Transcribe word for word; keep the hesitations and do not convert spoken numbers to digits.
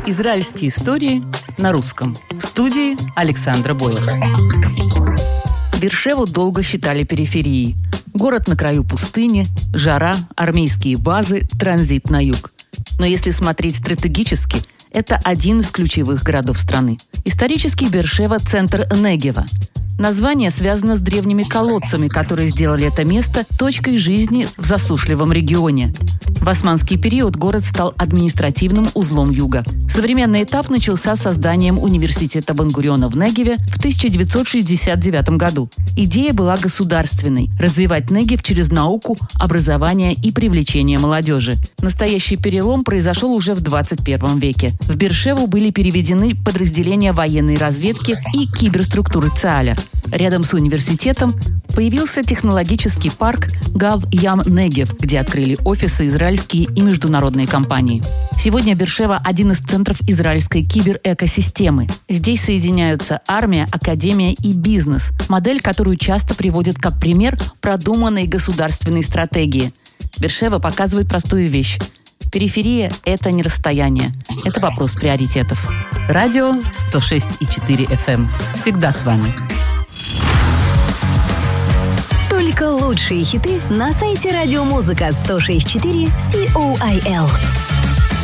Израильские истории на русском. В студии Александра Бойлер. Бершеву долго считали периферией. Город на краю пустыни, жара, армейские базы, транзит на юг. Но если смотреть стратегически, это один из ключевых городов страны. Исторически Бершева – центр Негева. Название связано с древними колодцами, которые сделали это место точкой жизни в засушливом регионе. В османский период город стал административным узлом юга. Современный этап начался созданием университета Бен-Гуриона в Негеве в тысяча девятьсот шестьдесят девятом году. Идея была государственной – развивать Негев через науку, образование и привлечение молодежи. Настоящий перелом произошел уже в двадцать первом веке. В Бершеву были переведены подразделения военной разведки и киберструктуры ЦААЛя. Рядом с университетом появился технологический парк Гав-Ям-Негев, где открыли офисы израильские и международные компании. Сегодня Бершева – один из центров израильской киберэкосистемы. Здесь соединяются армия, академия и бизнес. Модель, которую часто приводят как пример продуманной государственной стратегии. Бершева показывает простую вещь. Периферия – это не расстояние. Это вопрос приоритетов. Радио сто шесть и четыре эф эм. Всегда с вами. Только лучшие хиты на сайте радиомузыка сто шесть и четыре си о ай эл.